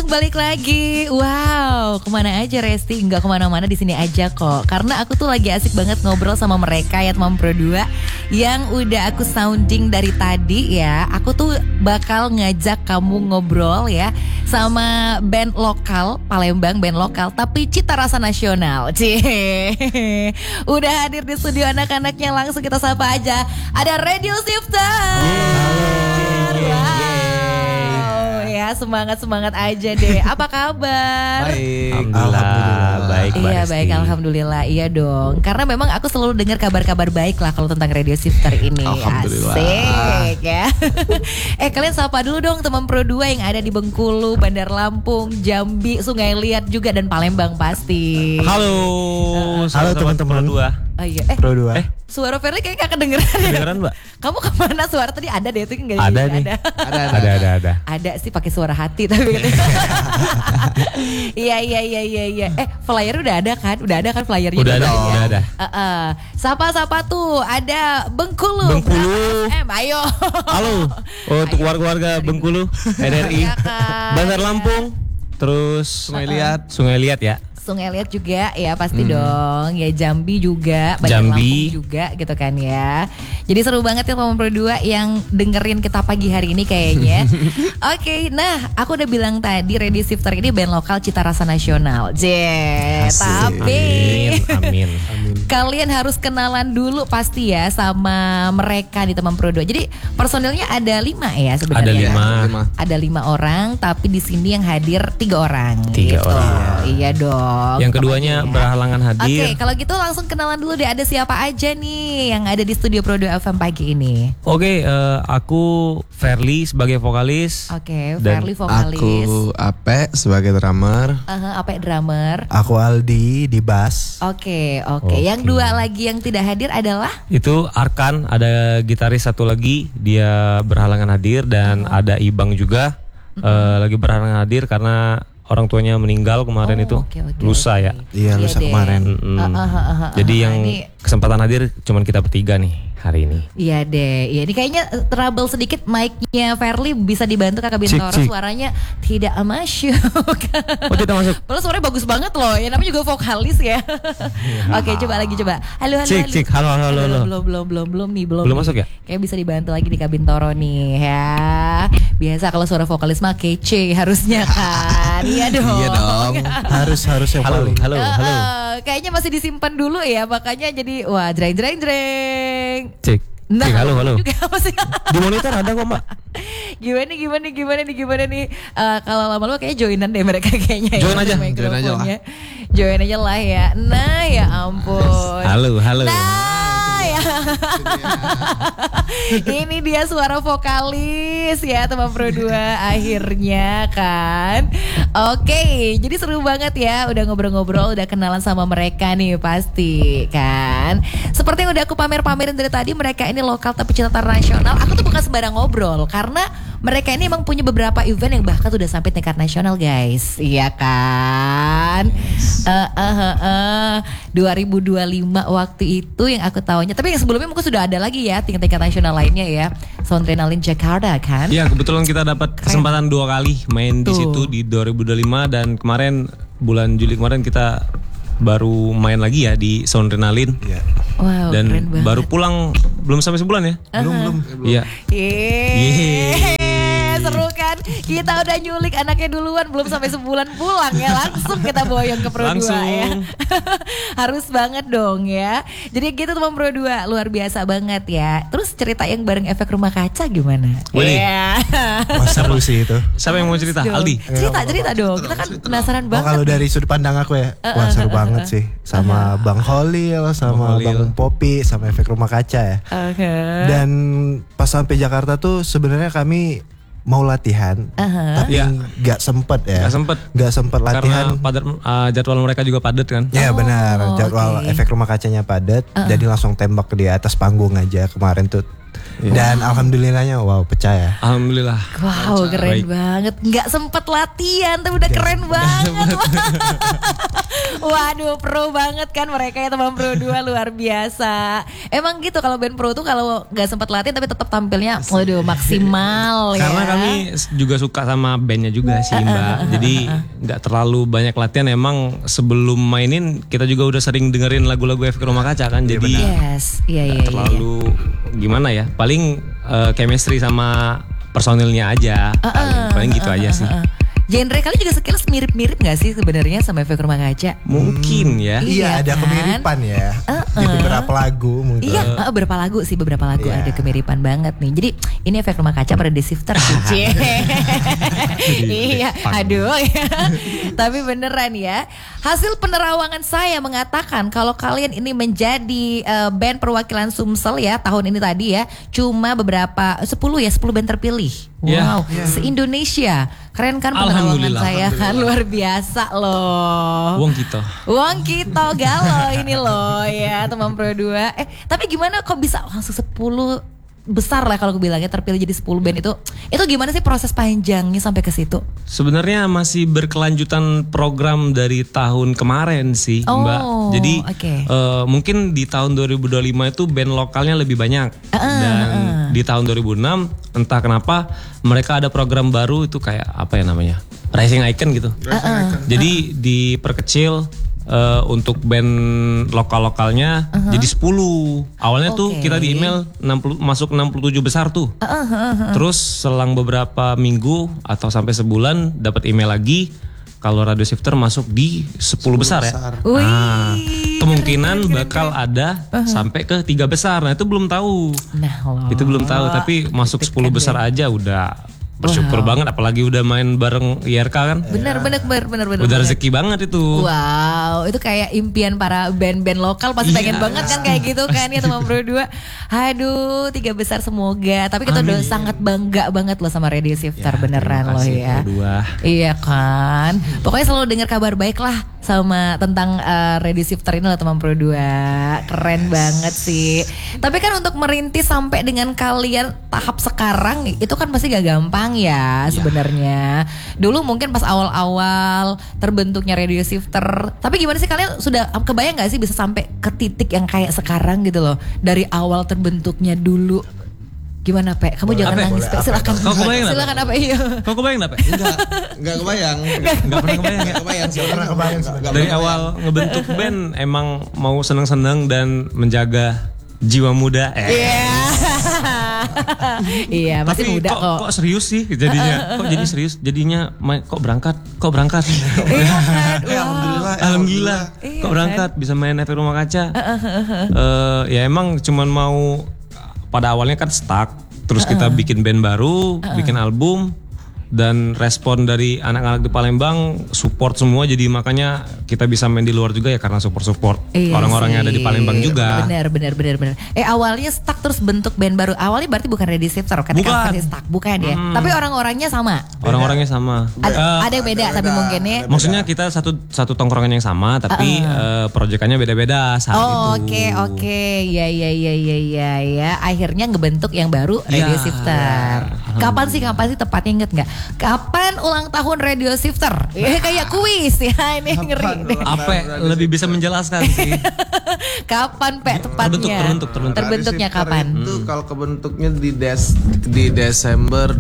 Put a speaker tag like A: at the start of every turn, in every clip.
A: langsung balik lagi. Wow, kemana aja Resti? Enggak kemana-mana, di sini aja kok. Karena aku tuh lagi asik banget ngobrol sama mereka ya teman Pro 2 yang udah aku sounding dari tadi ya. Aku tuh bakal ngajak kamu ngobrol ya sama band lokal Palembang, band lokal tapi cita rasa nasional. Cie. Udah hadir di studio anak-anaknya, langsung kita sapa aja. Ada Radio Shifter. Ya, semangat aja deh. Apa kabar?
B: Baik. Alhamdulillah. Baik.
A: Iya baik, alhamdulillah. Iya dong. Karena memang aku selalu dengar kabar-kabar baik lah kalau tentang Radio Shifter ini.
B: Alhamdulillah.
A: Asik ya. Kalian sapa dulu dong teman Pro 2 yang ada di Bengkulu, Bandar Lampung, Jambi, Sungai Liat juga dan Palembang pasti.
B: Halo.
C: Halo teman-teman
B: Pro 2.
A: Oh iya.
C: Pro 2.
A: Suara Ferly kayaknya gak kedengeran ya.
B: Kedengeran, Mbak?
A: Kamu kemana suara tadi ada deh itu enggak?
B: Ada nih. Ada.
A: Ada sih pakai suara hati tapi Iya. Flyer udah ada kan? Udah ada kan flyernya?
B: Udah ada.
A: Sapa tuh ada Bengkulu. Ayo.
B: Halo. Untuk warga-warga Bengkulu, NRI,
A: Ya kan?
B: Bandar Lampung, terus Sungai Liat ya.
A: Sungai Liat juga ya pasti dong. Ya Jambi juga, Bandar
B: Jambi
A: Lampung juga gitu kan ya. Jadi seru banget ya teman Pro 2 yang dengerin kita pagi hari ini kayaknya. Oke, nah aku udah bilang tadi Radio Shifter ini band lokal cita rasa nasional. Tapi
B: Amin.
A: kalian harus kenalan dulu pasti ya sama mereka di teman Pro 2. Jadi personilnya ada 5 ya sebenarnya. Ada 5 orang, tapi di sini yang hadir 3 orang.
B: 3 orang.
A: Iya dong.
B: Yang keduanya berhalangan hadir.
A: Oke, kalau gitu langsung kenalan dulu deh. Ada siapa aja nih yang ada di studio Pro 2 FM pagi ini?
B: Oke, aku Ferly sebagai vokalis.
A: Oke,
B: Dan
A: Ferly vokalis.
C: Aku Ape sebagai drummer.
A: Ape drummer.
C: Aku Aldi di bass.
A: Oke. Yang 2 lagi yang tidak hadir adalah?
B: Itu Arkan, ada gitaris satu lagi, dia berhalangan hadir. Dan ada Ibang juga lagi berhalangan hadir karena orang tuanya meninggal kemarin lusa ya.
C: Iya, lusa kemarin.
B: Jadi yang kesempatan hadir cuman kita bertiga nih hari ini.
A: Iya deh. Iya, ini kayaknya trouble sedikit mic-nya Ferly, bisa dibantu Kakak Bintoro, suaranya tidak masuk.
B: Oh, tidak masuk.
A: Padahal suaranya bagus banget loh. Ya namanya juga vokalis ya. Oke, coba lagi. Halo.
B: Cik. Halo.
A: Belum
B: masuk ya?
A: Kayak bisa dibantu lagi di Kak Bintoro nih ya. Biasa kalau suara vokalis mah kece harusnya kan. Iya dong.
C: Harusnya paling.
B: Halo.
A: Kayaknya masih disimpan dulu ya, makanya jadi wah jreng.
B: Cik.
A: Nah,
B: Halo.
A: Juga apa sih?
B: Di monitor ada kok, Mbak.
A: Gimana nih? Kalau lama-lama kayaknya joinan deh mereka kayaknya.
B: Join aja
A: lah ya. Nah, ya ampun.
B: Halo.
A: Nah, ya. Ini dia suara vokalis ya teman Pro 2 akhirnya kan. Oke, jadi seru banget ya. Udah ngobrol-ngobrol, udah kenalan sama mereka nih pasti kan. Seperti yang udah aku pamerin dari tadi, mereka ini lokal tapi cinta nasional. Aku tuh bukan sembarang ngobrol karena mereka ini emang punya beberapa event yang bahkan udah sampai tingkat nasional guys. Iya kan? 2025 waktu itu yang aku tahunya. Tapi yang sebelumnya mungkin sudah ada lagi ya tingkat nasional lainnya ya. Soundrenalin Jakarta kan?
B: Iya, kebetulan kita dapat kesempatan 2 kali main di situ di 2025 dan kemarin bulan Juli kemarin kita baru main lagi ya di Soundrenalin.
C: Iya.
A: Wow,
B: dan
A: keren banget.
B: baru pulang belum sampai sebulan ya?
C: Belum.
B: Iya.
A: Seru kan? Kita udah nyulik anaknya duluan, belum sampai sebulan pulang ya, langsung kita boyong ke Pro 2 ya. Harus banget dong ya. Jadi gitu teman Pro 2, luar biasa banget ya. Terus cerita yang bareng Efek Rumah Kaca gimana?
B: Iya.
C: Seru sih itu.
B: Siapa yang mau cerita? Aldi.
A: Cerita dong. Kita kan penasaran banget.
C: Kalau dari sudut pandang aku ya, wah seru banget sih. Sama Bang Holil, sama Bang Popi, sama Efek Rumah Kaca ya. Dan pas sampai Jakarta tuh sebenarnya kami mau latihan, tapi nggak sempet latihan
B: karena jadwal mereka juga padat kan.
C: Ya benar, jadwal Efek Rumah Kacanya padat, jadi langsung tembak di atas panggung aja kemarin tuh. Dan alhamdulillahnya wow pecah ya.
B: Alhamdulillah.
A: Wow, keren banget. Nggak sempet latihan tapi udah keren banget. Waduh, pro banget kan mereka ya teman Pro 2, luar biasa. Emang gitu kalau band pro tuh kalau nggak sempat latihan tapi tetap tampilnya waduh maksimal ya.
B: Karena kami juga suka sama bandnya juga sih Mbak. Jadi nggak terlalu banyak latihan. Emang sebelum mainin kita juga udah sering dengerin lagu-lagu Efek Rumah Kaca kan. Jadi
A: iya.
B: terlalu gimana ya. Paling chemistry sama personilnya aja. Paling gitu aja sih.
A: Genre kalian juga sekilas mirip-mirip gak sih sebenarnya sama Efek Rumah Kaca?
B: Mungkin ya.
C: Iya, ada kemiripan ya. Di beberapa lagu mungkin.
A: Iya, beberapa lagu ada kemiripan banget nih. Jadi ini Efek Rumah Kaca pada The Shifter sih. Iya, aduh ya. Tapi beneran ya. Hasil penerawangan saya mengatakan kalau kalian ini menjadi band perwakilan Sumsel ya tahun ini tadi ya. Cuma beberapa 10 band terpilih. Wow, se-Indonesia. Keren kan penerawangan saya kan, luar biasa loh.
B: Wong kita galau ini loh ya teman Pro 2. Tapi gimana kok bisa langsung 10 besar lah kalau aku bilangnya terpilih jadi 10 band itu gimana sih proses panjangnya sampai ke situ? Sebenarnya masih berkelanjutan program dari tahun kemarin sih Mbak. Jadi mungkin di tahun 2025 itu band lokalnya lebih banyak dan di tahun 2006 entah kenapa mereka ada program baru itu kayak apa ya namanya Rising Icon gitu. Jadi diperkecil. Untuk band lokal-lokalnya jadi 10. Awalnya tuh kita di email masuk 67 besar tuh. Terus selang beberapa minggu atau sampai sebulan dapat email lagi kalau Radio Shifter masuk di 10 besar ya. Nah, kemungkinan bakal ada sampai ke 3 besar. Nah, itu belum tahu. Itu belum tahu tapi masuk 10 besar aja udah bersyukur banget, apalagi udah main bareng IRK kan.
A: Bener.
B: Udah rezeki banget itu.
A: Wow, itu kayak impian para band-band lokal pasti pengen banget kan kayak gitu kan ya teman Pro 2. Aduh, 3 besar semoga. Tapi kita udah sangat bangga banget loh sama Radio Shifter beneran loh ya. Iya kan. Pokoknya selalu dengar kabar baik lah sama tentang Radio Shifter ini loh teman Pro 2. Keren banget sih. Tapi kan untuk merintis sampai dengan kalian tahap sekarang itu kan pasti gak gampang ya sebenarnya. Dulu mungkin pas awal-awal terbentuknya Radio Shifter. Tapi gimana sih kalian sudah kebayang gak sih bisa sampai ke titik yang kayak sekarang gitu loh. Dari awal terbentuknya dulu. Gimana Pe? Kamu jangan nangis Pe, silakan.
B: Kau kebayang
A: silakan apa iya?
B: Kau kebayang Pe?
D: Enggak kebayang.
B: Enggak pernah kebayang. Dari awal ngebentuk band emang mau seneng-seneng dan menjaga jiwa muda.
A: Iya, masih
B: tapi
A: muda kok.
B: Kok serius sih jadinya? Kok jadi serius? Jadinya kok berangkat? Alhamdulillah. Kok berangkat bisa main Efek Rumah Kaca? Ya emang cuman mau pada awalnya kan stuck. Terus kita bikin band baru, bikin album. Dan respon dari anak-anak di Palembang support semua, jadi makanya kita bisa main di luar juga ya karena support orang-orang yang ada di Palembang juga.
A: Benar. Awalnya stuck terus bentuk band baru. Awalnya berarti bukan Radio Shifter kan? Bukan stuck, bukan ya. Tapi orang-orangnya sama.
B: Orang-orangnya sama.
A: Ada yang beda tapi mungkin ya.
B: Maksudnya kita satu tongkrongan yang sama tapi proyekannya beda-beda saat itu.
A: Oke. Ya. Akhirnya ngebentuk yang baru Radio Shifter. Kapan sih tepatnya inget nggak? Kapan ulang tahun Radio Shifter? Kayak kuis ya ini ngeri.
B: Apa lebih bisa menjelaskan sih?
A: Kapan Pe tepatnya? Terbentuknya kapan?
D: Itu kalau kebentuknya di Desember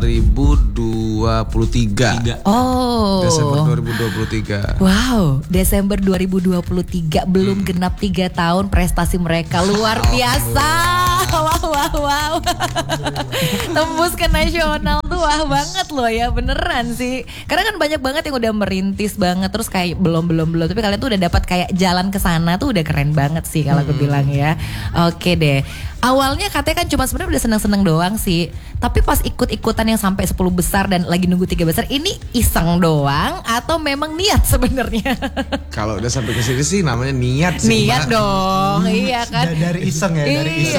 D: 2023. Desember 2023.
A: Wow, Desember 2023 belum genap 3 tahun prestasi mereka luar biasa. Wow. Tembus ke nasional tuh wah banget loh ya, beneran sih. Karena kan banyak banget yang udah merintis banget terus kayak belum tapi kalian tuh udah dapat kayak jalan ke sana tuh udah keren banget sih kalau aku bilang ya. Oke deh. Awalnya katanya kan cuma sebenarnya udah seneng-seneng doang sih. Tapi pas ikut-ikutan yang sampai 10 besar dan lagi nunggu 3 besar ini iseng doang atau memang niat sebenarnya?
D: Kalau udah sampai ke sini sih namanya niat sih.
A: Niat dong. Iya kan.
C: Dari iseng ya, dari iseng kan niat.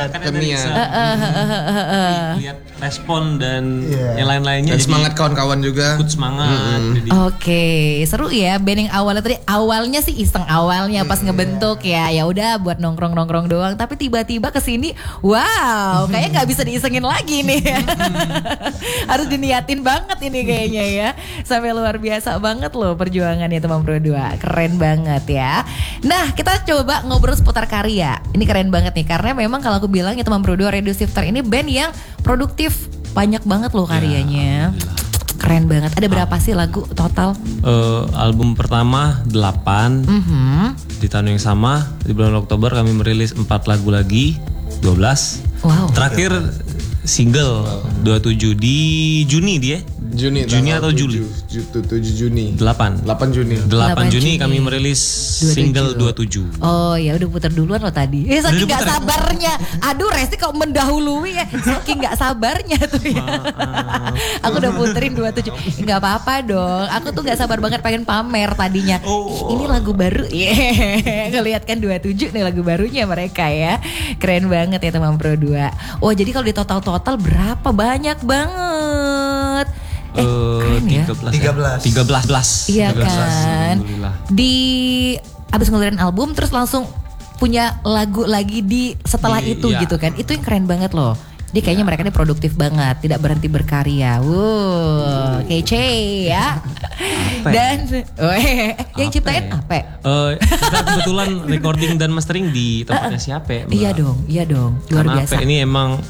D: lihat
E: niat.
D: Lihat respon dan yang lain-lainnya.
E: Dan semangat kawan-kawan juga.
D: Ikut semangat.
B: Oke, seru ya band yang awalnya tadi awalnya sih iseng awalnya pas ngebentuk ya udah buat nongkrong doang, tapi tiba-tiba kesini, wow, kayaknya nggak bisa diisengin lagi nih. Harus diniatin banget ini kayaknya ya, sampai luar biasa banget loh perjuangannya teman Pro 2, keren banget ya. Nah kita coba ngobrol seputar karya, ini keren banget nih karena memang kalau aku bilang ya teman Pro 2 Radio Shifter ini band yang produktif, banyak banget loh karyanya. Keren banget. Ada berapa sih lagu total?
D: Album pertama 8. Di tahun yang sama di bulan Oktober kami merilis 4 lagu lagi, 12.
B: Wow.
D: Terakhir single 27 di Juni dia.
E: Juni
D: atau Juli?
E: 7 Juni.
D: 8
E: Juni.
D: 8 Juni kami merilis single 27.
B: Oh ya udah putar duluan loh tadi. Saking gak sabarnya. Aduh Resti kok mendahului ya. Saking gak sabarnya tuh ya. Aku udah puterin 27. Gak apa-apa dong. Aku tuh gak sabar banget pengen pamer tadinya. Ini lagu baru. Ngeliat kan 27 nih lagu barunya mereka ya. Keren banget ya teman Pro 2. Oh jadi kalau di total berapa? Banyak banget. Keren ya?
C: 13.
B: Iya kan. Abis ngeluarin album terus langsung punya lagu lagi di setelah itu gitu kan. Itu yang keren banget loh. Jadi kayaknya mereka ini produktif banget, tidak berhenti berkarya. Wow, kece ya. Dan yang ciptain Ape.
D: Kita kebetulan recording dan mastering di tempatnya si Ape.
B: Iya dong, luar biasa.
D: Ape ini emang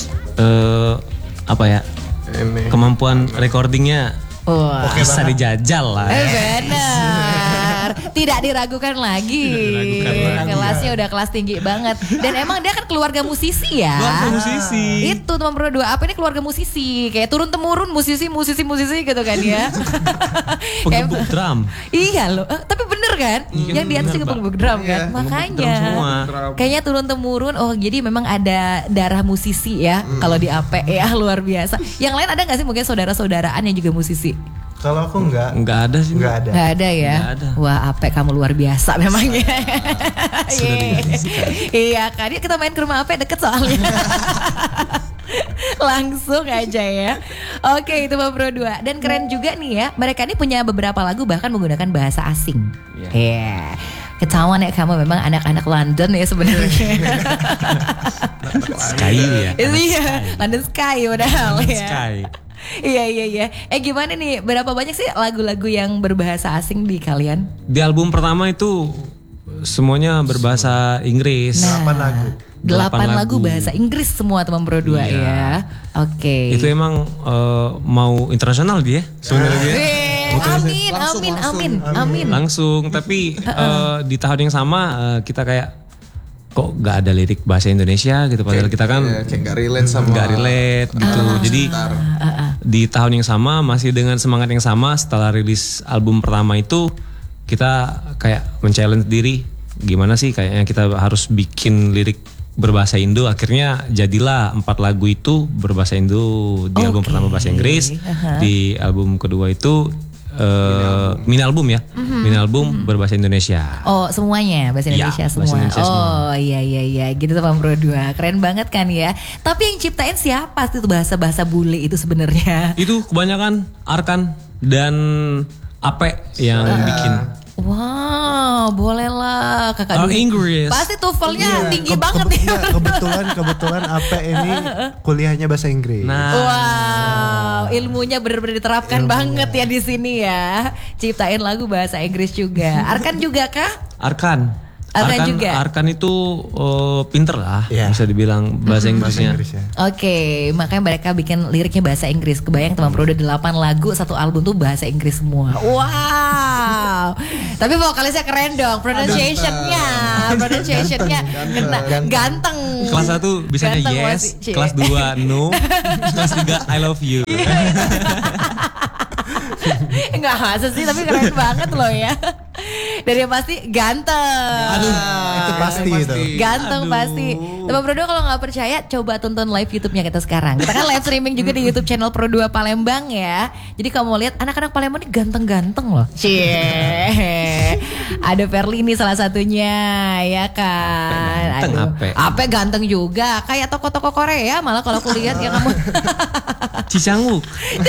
D: kemampuan recordingnya bisa dijajal lah.
B: Benar, tidak diragukan lagi. Kelasnya udah kelas tinggi banget. Dan emang dia kan keluarga musisi ya.
D: Keluarga musisi.
B: Itu teman Pro 2 apa ini keluarga musisi, kayak turun temurun musisi gitu kan ya.
D: Pengebuk drum.
B: Iya loh, tapi bener kan? Yang di atas juga pengebuk drum kan? Makanya kayaknya turun temurun. Oh jadi memang ada darah musisi ya kalau di Ape ya, luar biasa. Yang lain ada gak sih mungkin saudara-saudaraan yang juga musisi?
C: Kalau aku enggak
D: ada sih.
C: Enggak
B: ada ya.
D: Nggak ada.
B: Wah, Ape kamu luar biasa memangnya. Iya kan, kita main ke rumah Ape deket soalnya. Langsung aja ya. Oke, itu Bang Pro 2. Dan keren juga nih ya, mereka ini punya beberapa lagu bahkan menggunakan bahasa asing. Iya. Ketahuan ya kamu memang anak-anak London ya sebenarnya.
D: Sky ya.
B: Iya, London Sky padahal ya.
D: Sky.
B: Iya. Gimana nih? Berapa banyak sih lagu-lagu yang berbahasa asing di kalian?
D: Di album pertama itu semuanya berbahasa Inggris.
B: 8 lagu bahasa Inggris semua teman Pro 2 ya. Oke.
D: Itu emang mau internasional dia sebenarnya.
B: Amin.
D: Langsung, tapi di tahun yang sama kita kayak kok gak ada lirik bahasa Indonesia gitu, padahal kita kan
E: kayak gak relate
D: gitu. Jadi di tahun yang sama masih dengan semangat yang sama, setelah rilis album pertama itu kita kayak men-challenge diri, gimana sih kayaknya kita harus bikin lirik berbahasa Indo. Akhirnya jadilah 4 lagu itu berbahasa Indo di album pertama bahasa Inggris. Di album kedua itu mini album ya. Mini album berbahasa Indonesia.
B: Oh, semuanya bahasa Indonesia semua.
D: Bahasa Indonesia semua.
B: Iya. Gitu tuh Bang Pro 2. Keren banget kan ya. Tapi yang ciptain siapa sih itu bahasa bule itu sebenarnya?
D: Itu kebanyakan Arkan dan Ape yang bikin.
B: Wow, bolehlah kakak dulu.
D: Inggris.
B: Pasti TOEFL-nya tinggi banget nih.
C: Kebetulan Ape ini kuliahnya bahasa Inggris.
B: Wow, ilmunya benar-benar diterapkan banget ya di sini ya. Ciptain lagu bahasa Inggris juga. Arkan juga kah?
D: Arkan
B: juga.
D: Arkan itu pinter lah, bisa dibilang bahasa Inggrisnya.
B: Oke, makanya mereka bikin liriknya bahasa Inggris. Kebayang teman Pro 8 lagu satu album tuh bahasa Inggris semua. Wow. Tapi vokalisnya keren dong, pronunciation-nya kena ganteng.
D: Kelas 1 bisanya ganteng yes, kelas 2 no, kelas 3 I love you.
B: Enggak masa sih, tapi keren banget loh ya. Dan yang pasti ganteng.
C: Aduh, itu pasti itu.
B: Ganteng pasti. Teman Pro 2 kalau nggak percaya coba tonton live YouTube-nya kita sekarang. Kita kan live streaming juga di YouTube channel Pro 2 Palembang ya. Jadi kamu lihat anak-anak Palembang ini ganteng-ganteng loh. Cie. Ada Verlini salah satunya ya kan.
D: Aduh.
B: Ape ganteng juga. Kayak toko-toko Korea malah kalau aku lihat ya kamu.
D: Cicanguk.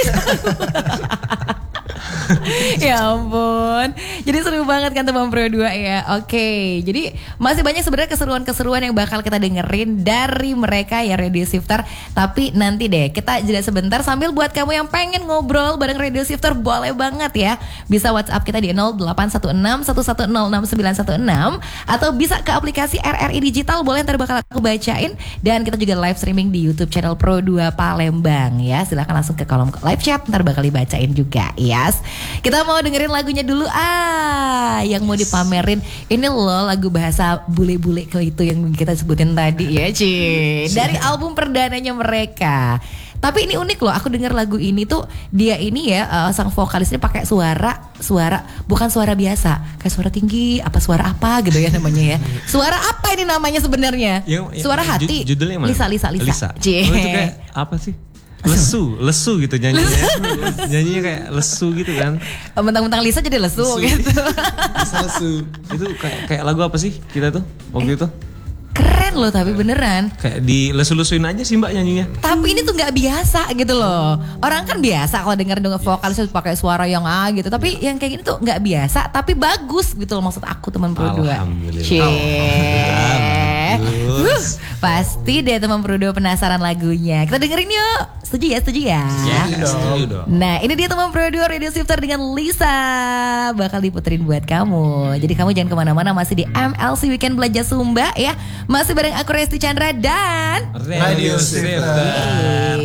B: Ya ampun. Jadi seru banget kan teman Pro 2 ya. Oke. Jadi masih banyak sebenarnya keseruan-keseruan yang bakal kita dengerin dari mereka ya Radio Shifter. Tapi nanti deh kita jeda sebentar sambil buat kamu yang pengen ngobrol bareng Radio Shifter boleh banget ya. Bisa WhatsApp kita di 0816 1106916 atau bisa ke aplikasi RRI Digital boleh ntar bakal aku bacain. Dan kita juga live streaming di YouTube channel Pro 2 Palembang ya. Silahkan langsung ke kolom live chat ntar bakal dibacain juga. Yes. Kita mau dengerin lagunya dulu yang mau dipamerin. Ini loh lagu bahasa bule-bule ke itu yang kita sebutin tadi ya Ci. Dari album perdananya mereka. Tapi ini unik loh, aku denger lagu ini tuh dia ini ya sang vokalis ini pakai suara bukan suara biasa, kayak suara tinggi, suara apa gitu ya namanya ya. Suara apa ini namanya sebenarnya? Suara hati.
D: Judulnya mana?
B: Lisa.
D: Cie. Oh, itu kayak apa sih? Lesu gitu nyanyinya. Nyanyinya kayak lesu gitu kan.
B: Mentang-mentang Lisa jadi lesu gitu.
E: Lesu.
D: Itu kayak lagu apa sih kita tuh waktu itu?
B: Keren loh tapi beneran.
D: Kayak di lesu-lesuin aja sih Mbak nyanyinya.
B: Tapi ini tuh nggak biasa gitu loh. Orang kan biasa kalau denger vokalis pakai suara yang gitu. Tapi yang kayak gini tuh nggak biasa tapi bagus gitu loh maksud aku teman Pro 2.
D: Alhamdulillah.
B: Pasti deh teman Pro 2 penasaran lagunya. Kita dengerin yuk. Setuju ya?
D: Setuju dong.
B: Nah ini dia teman Pro 2 Radio Shifter dengan Lisa. Bakal diputerin buat kamu. Jadi kamu jangan kemana-mana, masih di MLC Weekend Belanja Sumba ya. Masih bareng aku Resti Chandra dan
E: Radio Shifter.